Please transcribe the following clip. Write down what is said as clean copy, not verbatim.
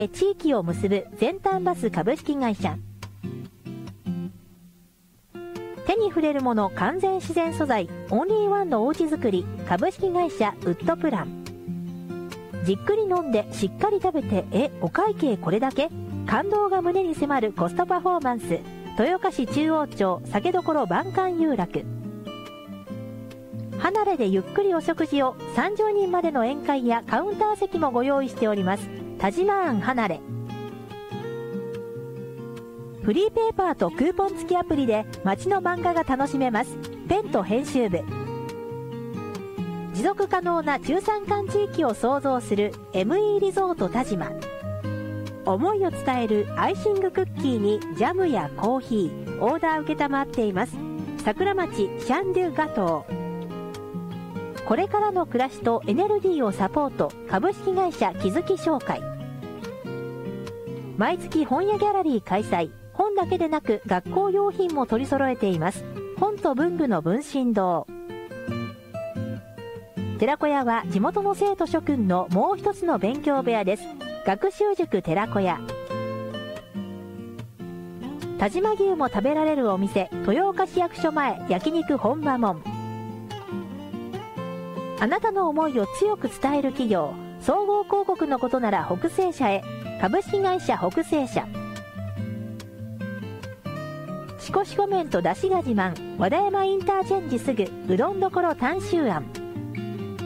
地域を結ぶ全端バス株式会社。手に触れるもの完全自然素材オンリーワンのおうち作り株式会社ウッドプラン。じっくり飲んでしっかり食べてお会計これだけ、感動が胸に迫るコストパフォーマンス豊岡市中央町酒どころ晩柑遊楽。離れでゆっくりお食事を、30人までの宴会やカウンター席もご用意しております。田島庵離れ。フリーペーパーとクーポン付きアプリで街の漫画が楽しめます。ペンと編集部。持続可能な中山間地域を創造する ME リゾート田島。思いを伝えるアイシングクッキーにジャムやコーヒー、オーダー受けたまっています。桜町シャンドゥガトー。これからの暮らしとエネルギーをサポート株式会社気づき商会。毎月本屋ギャラリー開催。本だけでなく学校用品も取り揃えています。本と文具の文心堂。寺子屋は地元の生徒諸君のもう一つの勉強部屋です。学習塾寺子屋。田島牛も食べられるお店豊岡市役所前焼肉本場門。あなたの思いを強く伝える企業総合広告のことなら北西社へ株式会社北西社。シコシコ麺と出汁が自慢和田山インターチェンジすぐうどんどころタンシュー庵。